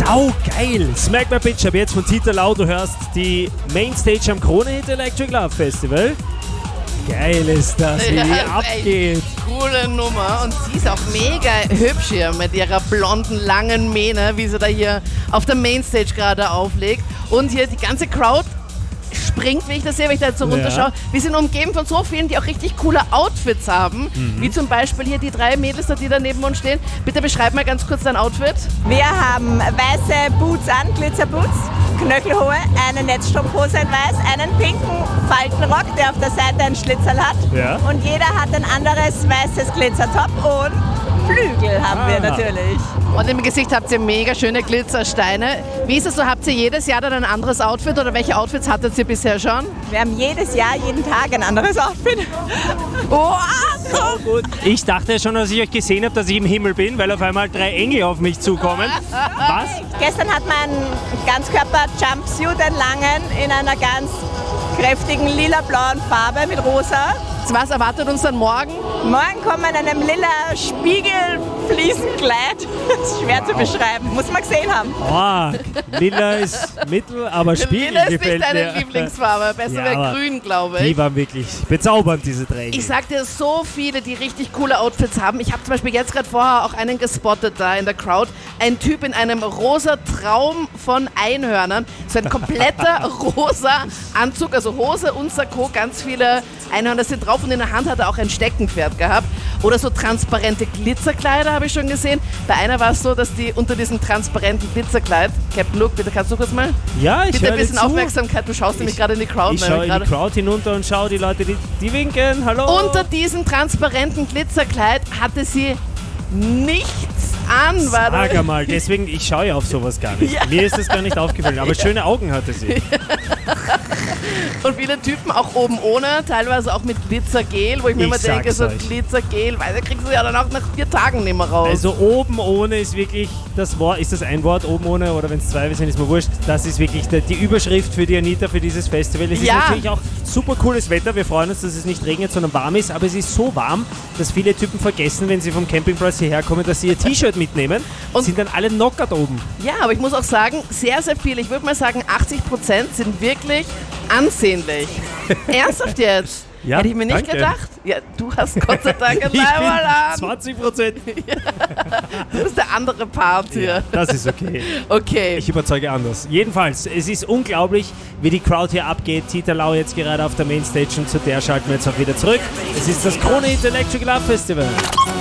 Saugeil! Smack My Bitch ab jetzt von Tita Lau. Du hörst die Mainstage am Krone Hit Electric Love Festival. Geil ist das, wie die abgeht. Coole Nummer. Und sie ist auch mega hübsch hier mit ihrer blonden, langen Mähne, wie sie da hier auf der Mainstage gerade auflegt. Und hier die ganze Crowd springt, wie ich das sehe, wenn ich da jetzt so runterschaue. Wir sind umgeben von so vielen, die auch richtig coole Outfits haben. Wie zum Beispiel hier die 3 Mädels, die da neben uns stehen. Bitte beschreib mal ganz kurz dein Outfit. Wir haben weiße Boots an, Glitzerboots, knöchelhohe, eine Netzstrumpfhose in weiß, einen pinken Faltenrock, der auf der Seite einen Schlitzel hat. Ja. Und jeder hat ein anderes weißes Glitzertop und Flügel haben wir natürlich. Und im Gesicht habt ihr mega schöne Glitzersteine. Wie ist es so? Habt ihr jedes Jahr dann ein anderes Outfit oder welche Outfits hattet ihr bisher schon? Wir haben jedes Jahr, jeden Tag ein anderes Outfit. Oh, So gut. Ich dachte schon, als ich euch gesehen habe, dass ich im Himmel bin, weil auf einmal 3 Engel auf mich zukommen. Was? Gestern hat man einen Ganzkörper-Jumpsuit, einen langen, in einer ganz kräftigen lila-blauen Farbe mit rosa. Was erwartet uns dann morgen? Morgen kommen wir in einem lila Spiegelfliesenkleid. Das ist schwer zu beschreiben, muss man gesehen haben. Oh, lila ist mittel, aber Spiegel Lila ist gefällt nicht deine mir. Lieblingsfarbe. Besser Ja, wäre aber grün, glaube ich. Die waren wirklich bezaubernd, diese 3 Engel. Ich sag dir, so viele, die richtig coole Outfits haben. Ich habe zum Beispiel jetzt gerade vorher auch einen gespottet da in der Crowd. Ein Typ in einem rosa Traum von Einhörnern. So ein kompletter rosa Anzug, also Hose und Sakko. Ganz viele Einhörner sind drauf und in der Hand hat er auch ein Steckenpferd gehabt. Oder so transparente Glitzerkleider habe ich schon gesehen. Bei einer war es so, dass die unter diesem transparenten Glitzerkleid, Captain Luke, bitte kannst du kurz mal? Ja, ich Bitte höre ein bisschen zu. Aufmerksamkeit, du schaust nämlich gerade in die Crowd. Ich schaue in die Crowd hinunter und schaue die Leute, die winken. Hallo. Unter diesem transparenten Glitzerkleid hatte sie nichts an. Sag mal, deswegen, ich schaue ja auf sowas gar nicht. Ja. Mir ist das gar nicht aufgefallen, aber schöne Augen hatte sie. Und viele Typen auch oben ohne, teilweise auch mit Glitzergel, wo ich mir immer denke, so sag's euch. Glitzergel, weil da kriegst du ja dann auch nach 4 Tagen nicht mehr raus. Also oben ohne ist wirklich das Wort, ist das ein Wort, oben ohne, oder wenn es 2 sind, ist mir wurscht. Das ist wirklich die Überschrift für die Anita für dieses Festival. Es ist natürlich auch super cooles Wetter. Wir freuen uns, dass es nicht regnet, sondern warm ist, aber es ist so warm, dass viele Typen vergessen, wenn sie vom Campingplatz hierher kommen, dass sie ihr T-Shirt mitnehmen und sind dann alle knockert oben. Ja, aber ich muss auch sagen, sehr, sehr viele, ich würde mal sagen 80% sind wirklich ansehnlich. Ernsthaft jetzt? Ja, Hätte ich mir nicht danke. gedacht. Ja, du hast Gott sei Dank ein Ich Leiberl an. 20%. Du bist der andere Part hier. Ja, das ist okay. Okay. Ich überzeuge anders. Jedenfalls, es ist unglaublich, wie die Crowd hier abgeht. Tita Lau jetzt gerade auf der Mainstage und zu der schalten wir jetzt auch wieder zurück. Es ist das Krone Hit Electric Love Festival.